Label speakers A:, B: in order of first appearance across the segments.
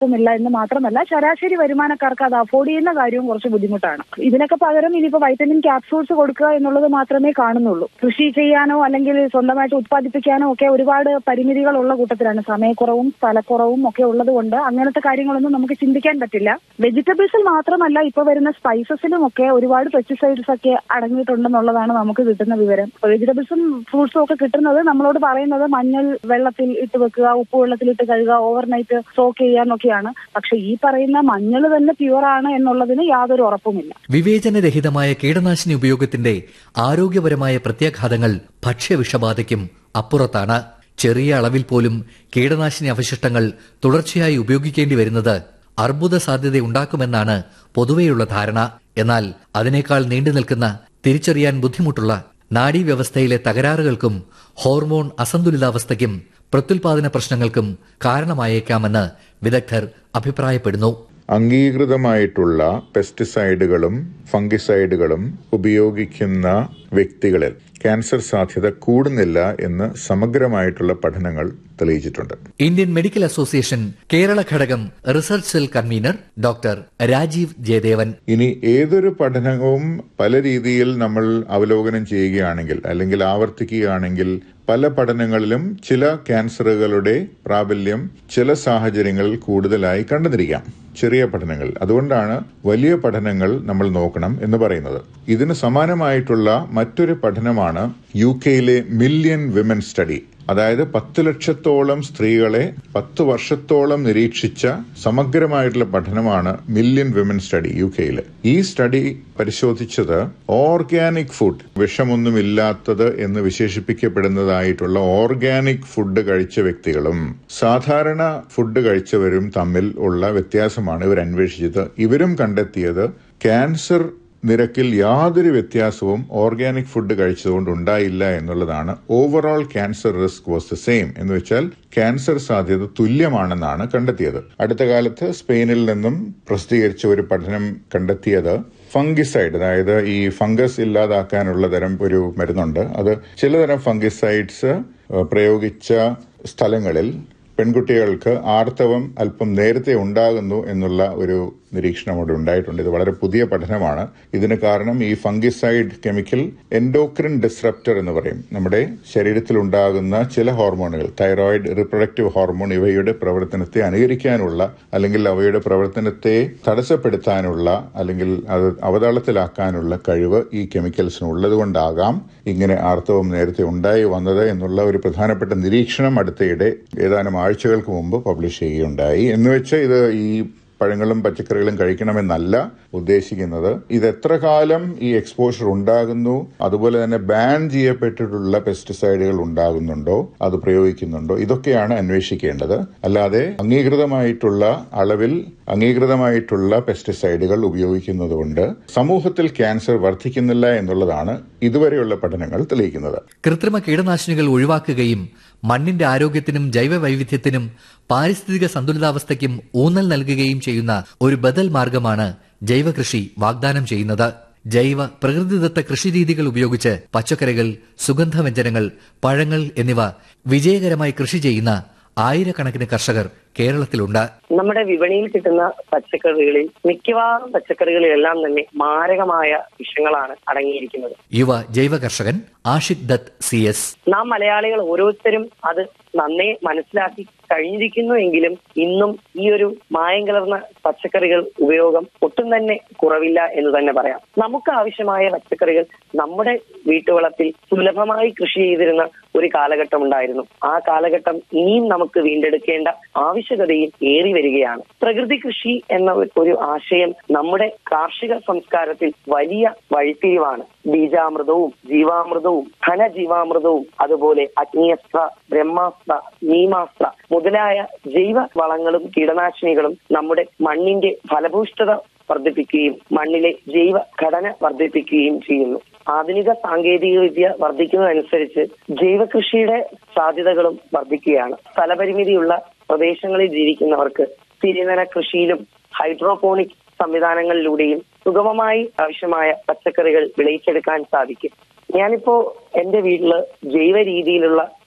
A: ഇല്ല എന്ന് മാത്രമല്ല ശരാശരി വരുമാനക്കാർക്ക് അത് അഫോർഡ് ചെയ്യുന്ന കാര്യവും കുറച്ച് ബുദ്ധിമുട്ടാണ്. ഇതിനൊക്കെ പകരം ഇനിയിപ്പോൾ വൈറ്റമിൻ ക്യാപ്സൂൾസ് കൊടുക്കുക എന്നുള്ളത് മാത്രമേ കാണുന്നുള്ളൂ. കൃഷി ചെയ്യാനോ അല്ലെങ്കിൽ സ്വന്തമായിട്ട് ഉത്പാദിപ്പിക്കാനോ ഒക്കെ ഒരുപാട് പരിമിതികളുള്ള കൂട്ടത്തിലാണ്. സമയക്കുറവും സ്ഥലക്കുറവും ഒക്കെ ഉള്ളത് കൊണ്ട് അങ്ങനത്തെ കാര്യങ്ങളൊന്നും നമുക്ക് ചിന്തിക്കാൻ പറ്റില്ല. വെജിറ്റബിൾസിൽ മാത്രമല്ല ഇപ്പോൾ വരുന്ന സ്പൈസസിലും ഒക്കെ ഒരുപാട് പെസ്റ്റിസൈഡ്സ് ഒക്കെ അടങ്ങിയിട്ടുണ്ടെന്നുള്ളതാണ് നമുക്ക് കിട്ടുന്ന വിവരം. വെജിറ്റബിൾസും ഫ്രൂട്ട്സും ഒക്കെ കിട്ടുന്നത് നമ്മളോട് പറയുന്നത് മഞ്ഞൾ വെള്ളത്തിൽ ഇട്ട് വെക്കുക, ഉപ്പ് വെള്ളത്തിലിട്ട് കഴുകുക, ഓവർനൈറ്റ് സോക്ക് ചെയ്യാനൊക്കെയാണ്. പക്ഷെ ഈ പറയുന്ന മഞ്ഞൾ തന്നെ പ്യുവർ ആണ് എന്നുള്ളതിന് യാതൊരു ഉറപ്പുമില്ല.
B: വിവേചനരഹിതമായ കീടനാശിനി ഉപയോഗത്തിന്റെ ആരോഗ്യപരമായ പ്രത്യാഘാതങ്ങൾ ഭക്ഷ്യവിഷബാധയ്ക്കും അപ്പുറത്താണ്. ചെറിയ അളവിൽ പോലും കീടനാശിനി അവശിഷ്ടങ്ങൾ തുടർച്ചയായി ഉപയോഗിക്കേണ്ടി വരുന്നത് അർബുദ സാധ്യതയുണ്ടാക്കുമെന്നാണ് പൊതുവെയുള്ള ധാരണ. എന്നാൽ അതിനേക്കാൾ നീണ്ടു നിൽക്കുന്ന, തിരിച്ചറിയാൻ ബുദ്ധിമുട്ടുള്ള നാഡീവ്യവസ്ഥയിലെ തകരാറുകൾക്കും ഹോർമോൺ അസന്തുലിതാവസ്ഥയ്ക്കും പ്രത്യുൽപാദന പ്രശ്നങ്ങൾക്കും കാരണമായേക്കാമെന്ന് വിദഗ്ധർ അഭിപ്രായപ്പെടുന്നു.
C: അംഗീകൃതമായിട്ടുള്ള പെസ്റ്റിസൈഡുകളും ഫംഗിസൈഡുകളും ഉപയോഗിക്കുന്ന വ്യക്തികളിൽ ക്യാൻസർ സാധ്യത കൂടുന്നില്ല എന്ന് സമഗ്രമായിട്ടുള്ള പഠനങ്ങൾ തെളിയിച്ചിട്ടുണ്ട്.
B: ഇന്ത്യൻ മെഡിക്കൽ അസോസിയേഷൻ കേരള ഘടകം research cell convener doctor Rajeev Jayadevan.
C: ഇനി ഏതൊരു പഠനവും പല രീതിയിൽ നമ്മൾ അവലോകനം ചെയ്യുകയാണെങ്കിൽ അല്ലെങ്കിൽ ആവർത്തിക്കുകയാണെങ്കിൽ പല പഠനങ്ങളിലും ചില ക്യാൻസറുകളുടെ പ്രാബല്യം ചില സാഹചര്യങ്ങളിൽ കൂടുതലായി കണ്ടെന്നിരിക്കാം, ചെറിയ പഠനങ്ങൾ. അതുകൊണ്ടാണ് വലിയ പഠനങ്ങൾ നമ്മൾ നോക്കണം എന്ന് പറയുന്നത്. ഇതിന് സമാനമായിട്ടുള്ള മറ്റൊരു പഠനമാണ് UK-യിലെ മില്യൺ വിമൻ സ്റ്റഡി. അതായത് 10 ലക്ഷത്തോളം സ്ത്രീകളെ 10 വർഷത്തോളം നിരീക്ഷിച്ച സമഗ്രമായിട്ടുള്ള പഠനമാണ് മില്യൺ വിമൻ സ്റ്റഡി UK-യിൽ. ഈ സ്റ്റഡി പരിശോധിച്ചത് ഓർഗാനിക് ഫുഡ്, വിഷമൊന്നുമില്ലാത്തത് എന്ന് വിശേഷിപ്പിക്കപ്പെടുന്നതായിട്ടുള്ള ഓർഗാനിക് ഫുഡ് കഴിച്ച വ്യക്തികളും സാധാരണ ഫുഡ് കഴിച്ചവരും തമ്മിൽ ഉള്ള വ്യത്യാസമാണ് ഇവർ അന്വേഷിച്ചത്. ഇവരും കണ്ടെത്തിയത് ക്യാൻസർ നിരക്കിൽ യാതൊരു വ്യത്യാസവും ഓർഗാനിക് ഫുഡ് കഴിച്ചതുകൊണ്ട് ഉണ്ടായില്ല എന്നുള്ളതാണ്. Overall cancer risk was the same, എന്ന് വെച്ചാൽ ക്യാൻസർ സാധ്യത തുല്യമാണെന്നാണ് കണ്ടെത്തിയത്. അടുത്ത കാലത്ത് സ്പെയിനിൽ നിന്നും പ്രസിദ്ധീകരിച്ച ഒരു പഠനം കണ്ടെത്തിയത് ഫംഗിസൈഡ്, അതായത് ഈ ഫംഗസ് ഇല്ലാതാക്കാനുള്ള തരം ഒരു മരുന്നുണ്ട്. അത് ചിലതരം ഫംഗിസൈഡ്സ് പ്രയോഗിച്ച സ്ഥലങ്ങളിൽ പെൺകുട്ടികൾക്ക് ആർത്തവം അല്പം നേരത്തെ ഉണ്ടാകുന്നു എന്നുള്ള ഒരു നിരീക്ഷണം അവിടെ ഉണ്ടായിട്ടുണ്ട്. ഇത് വളരെ പുതിയ പഠനമാണ്. ഇതിന് കാരണം ഈ ഫംഗിസൈഡ് കെമിക്കൽ എൻഡോക്രിൻ ഡിസ്റപ്റ്റർ എന്ന് പറയും. നമ്മുടെ ശരീരത്തിൽ ഉണ്ടാകുന്ന ചില ഹോർമോണുകൾ, തൈറോയിഡ്, റിപ്രൊഡക്റ്റീവ് ഹോർമോൺ, ഇവയുടെ പ്രവർത്തനത്തെ അനുകരിക്കാനുള്ള അല്ലെങ്കിൽ അവയുടെ പ്രവർത്തനത്തെ തടസ്സപ്പെടുത്താനുള്ള അല്ലെങ്കിൽ അത് അവതാളത്തിലാക്കാനുള്ള കഴിവ് ഈ കെമിക്കൽസിന് ഉള്ളതുകൊണ്ടാകാം ഇങ്ങനെ ആർത്തവം നേരത്തെ ഉണ്ടായി വന്നത് എന്നുള്ള ഒരു പ്രധാനപ്പെട്ട നിരീക്ഷണം അടുത്തയിടെ ഏതാനും ആഴ്ചകൾക്ക് മുമ്പ് പബ്ലിഷ് ചെയ്യുകയുണ്ടായി. എന്നുവെച്ച് ഇത് ഈ പഴങ്ങളും പച്ചക്കറികളും കഴിക്കണമെന്നല്ല ഉദ്ദേശിക്കുന്നത്. ഇത് എത്ര കാലം ഈ എക്സ്പോഷർ ഉണ്ടാകുന്നു, അതുപോലെ തന്നെ ബാൻ ചെയ്യപ്പെട്ടിട്ടുള്ള പെസ്റ്റിസൈഡുകൾ ഉണ്ടാകുന്നുണ്ടോ, അത് പ്രയോഗിക്കുന്നുണ്ടോ, ഇതൊക്കെയാണ് അന്വേഷിക്കേണ്ടത്. അല്ലാതെ അംഗീകൃതമായിട്ടുള്ള അളവിൽ അംഗീകൃതമായിട്ടുള്ള പെസ്റ്റിസൈഡുകൾ ഉപയോഗിക്കുന്നതുകൊണ്ട് സമൂഹത്തിൽ ക്യാൻസർ വർദ്ധിക്കുന്നില്ല എന്നുള്ളതാണ് ഇതുവരെയുള്ള പഠനങ്ങൾ തെളിയിക്കുന്നത്.
B: കൃത്രിമ കീടനാശിനികൾ ഒഴിവാക്കുകയും മണ്ണിന്റെ ആരോഗ്യത്തിനും ജൈവ വൈവിധ്യത്തിനും പാരിസ്ഥിതിക സന്തുലിതാവസ്ഥയ്ക്കും ഊന്നൽ നൽകുകയും ചെയ്യുന്ന ഒരു ബദൽ മാർഗമാണ് ജൈവകൃഷി വാഗ്ദാനം ചെയ്യുന്നത്. ജൈവ പ്രകൃതിദത്ത കൃഷിരീതികൾ ഉപയോഗിച്ച് പച്ചക്കറികൾ, സുഗന്ധവ്യഞ്ജനങ്ങൾ, പഴങ്ങൾ എന്നിവ വിജയകരമായി കൃഷി ചെയ്യുന്ന ആയിരക്കണക്കിന് കർഷകർ കേരളത്തിലുണ്ട്.
D: നമ്മുടെ വിപണിയിൽ കിട്ടുന്ന പച്ചക്കറികളിൽ മിക്കവാറും പച്ചക്കറികളിലെല്ലാം തന്നെ മാരകമായ വിഷങ്ങളാണ് അടങ്ങിയിരിക്കുന്നത്.
B: യുവ ജൈവ കർഷകൻ ആഷിഖ് ദത്ത് CS.
D: നാം മലയാളികൾ ഓരോരുത്തരും അത് നന്നേ മനസ്സിലാക്കി കഴിഞ്ഞിരിക്കുന്നു എങ്കിലും ഇന്നും ഈ ഒരു മായം കലർന്ന പച്ചക്കറികൾ ഉപയോഗം ഒട്ടും തന്നെ കുറവില്ല എന്ന് തന്നെ പറയാം. നമുക്ക് ആവശ്യമായ പച്ചക്കറികൾ നമ്മുടെ വീട്ടുവളപ്പിൽ സുലഭമായി കൃഷി ചെയ്തിരുന്ന ഒരു കാലഘട്ടം ഉണ്ടായിരുന്നു. ആ കാലഘട്ടം ഇനിയും നമുക്ക് വീണ്ടെടുക്കേണ്ട ആവശ്യകതയും ഏറി വരികയാണ്. പ്രകൃതി കൃഷി എന്ന ഒരു ആശയം നമ്മുടെ കാർഷിക സംസ്കാരത്തിൽ വലിയ വഴിത്തിരിവാണ്. ബീജാമൃതവും ജീവാമൃതവും ധനജീവാമൃതവും അതുപോലെ അഗ്നിയസ്ത്ര, ബ്രഹ്മാസ്ത്ര, നീമാസ്ത്ര മുതലായ ജൈവ വളങ്ങളും കീടനാശിനികളും നമ്മുടെ മണ്ണിന്റെ ഫലഭൂഷ്ഠത വർദ്ധിപ്പിക്കുകയും മണ്ണിലെ ജൈവ ഘടന വർദ്ധിപ്പിക്കുകയും ചെയ്യുന്നു. ആധുനിക സാങ്കേതിക വിദ്യ വർദ്ധിക്കുന്നതനുസരിച്ച് ജൈവകൃഷിയുടെ സാധ്യതകളും വർദ്ധിക്കുകയാണ്. സ്ഥലപരിമിതിയുള്ള പ്രദേശങ്ങളിൽ ജീവിക്കുന്നവർക്ക് തിരിനന കൃഷിയിലും ഹൈഡ്രോപോണിക് സംവിധാനങ്ങളിലൂടെയും സുഗമമായി ആവശ്യമായ പച്ചക്കറികൾ വിളയിച്ചെടുക്കാൻ സാധിക്കും. ഞാനിപ്പോ എന്റെ വീട്ടില് ജൈവ രീതിയിലുള്ള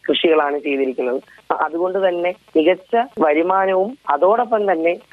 D: കൃഷികളാണ് ചെയ്തിരിക്കുന്നത്. അതുകൊണ്ട് തന്നെ മികച്ച വരുമാനവും അതോടൊപ്പം തന്നെ